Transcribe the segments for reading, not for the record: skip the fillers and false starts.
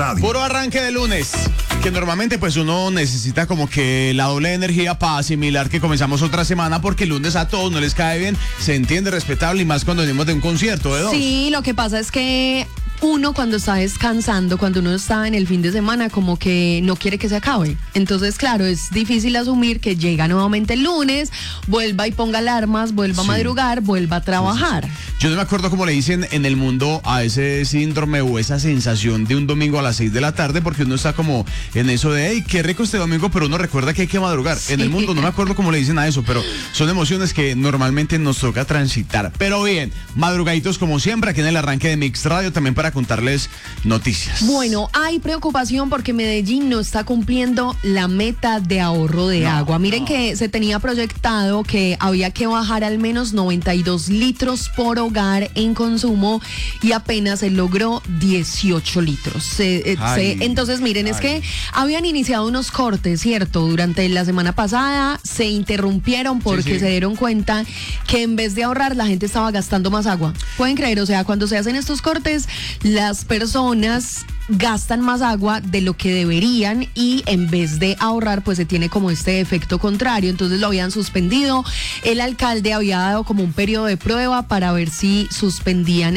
Puro arranque de lunes, que normalmente pues uno necesita como que la doble energía para asimilar que comenzamos otra semana, porque el lunes a todos no les cae bien, se entiende, respetable, y más cuando venimos de un concierto de dos. Sí, lo que pasa es que uno cuando está descansando, cuando uno está en el fin de semana, como que no quiere que se acabe. Entonces, claro, es difícil asumir que llega nuevamente el lunes, vuelva y ponga alarmas, vuelva a madrugar, vuelva a trabajar. Sí. Yo no me acuerdo cómo le dicen en el mundo a ese síndrome o esa sensación de un domingo a las 6 de la tarde, porque uno está como en eso de, hey, qué rico este domingo, pero uno recuerda que hay que madrugar. Sí. En el mundo no me acuerdo cómo le dicen a eso, pero son emociones que normalmente nos toca transitar. Pero bien, madrugaditos como siempre, aquí en el arranque de Mix Radio, también para contarles noticias. Bueno, hay preocupación porque Medellín no está cumpliendo la meta de ahorro de agua. Miren que se tenía proyectado que había que bajar al menos 92 litros por hogar en consumo y apenas se logró 18 litros. Entonces, miren, es que habían iniciado unos cortes, ¿cierto? Durante la semana pasada se interrumpieron porque se dieron cuenta que en vez de ahorrar la gente estaba gastando más agua. Pueden creer, o sea, cuando se hacen estos cortes, las personas gastan más agua de lo que deberían y en vez de ahorrar pues se tiene como este efecto contrario. Entonces lo habían suspendido. El alcalde había dado como un periodo de prueba para ver si suspendían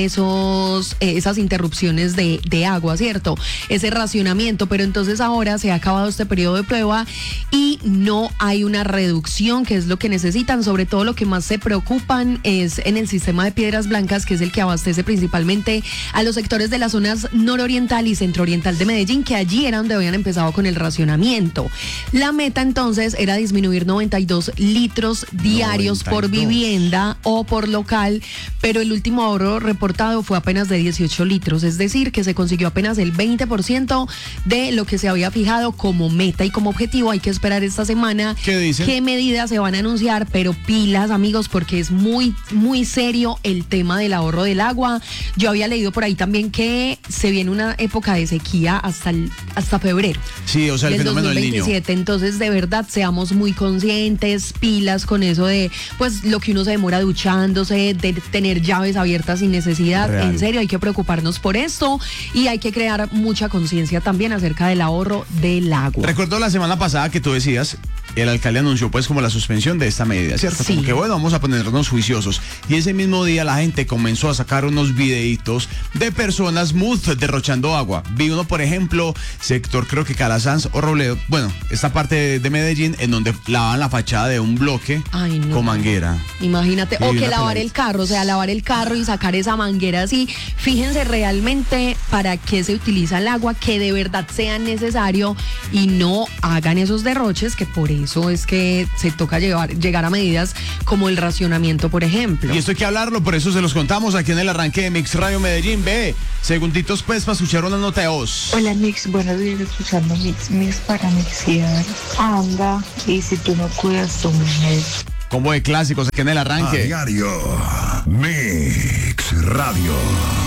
esas interrupciones de agua, ¿cierto? Ese racionamiento, pero entonces ahora se ha acabado este periodo de prueba y no hay una reducción, que es lo que necesitan. Sobre todo lo que más se preocupan es en el sistema de Piedras Blancas, que es el que abastece principalmente a los sectores de las zonas nororiental y centro-oriental de Medellín, que allí era donde habían empezado con el racionamiento. La meta entonces era disminuir 92 litros diarios 92 por vivienda o por local, pero el último ahorro reportado fue apenas de 18 litros, es decir, que se consiguió apenas el 20% de lo que se había fijado como meta y como objetivo. Hay que esperar esta semana qué medidas se van a anunciar, pero pilas, amigos, porque es muy, muy serio el tema del ahorro del agua. Yo había leído por ahí también que se viene una época de sequía hasta febrero. Sí, o sea, el fenómeno 2027. del Niño. Entonces, de verdad, seamos muy conscientes, pilas con eso de, pues, lo que uno se demora duchándose, de tener llaves abiertas sin necesidad. Real. En serio, hay que preocuparnos por esto y hay que crear mucha conciencia también acerca del ahorro del agua. Recuerdo la semana pasada que tú decías, el alcalde anunció pues como la suspensión de esta medida, ¿cierto? Sí. Como que bueno, vamos a ponernos juiciosos. Y ese mismo día la gente comenzó a sacar unos videitos de personas derrochando agua. Vi uno, por ejemplo, sector creo que Calasanz o Robledo, bueno, esta parte de Medellín, en donde lavaban la fachada de un bloque con manguera. Imagínate, o que lavar el carro, o sea, lavar el carro y sacar esa manguera así. Fíjense realmente para qué se utiliza el agua, que de verdad sea necesario y no hagan esos derroches, que por eso es que se toca llegar a medidas como el racionamiento, por ejemplo. Y esto hay que hablarlo, por eso se los contamos aquí en el arranque de Mix Radio Medellín. Ve, segunditos pues para escuchar una nota de voz. Hola Mix, buenos días, escuchando Mix para mixiar. Anda, y si tú no cuidas tu mujer. Combo de clásicos aquí en el arranque. A diario, Mix Radio.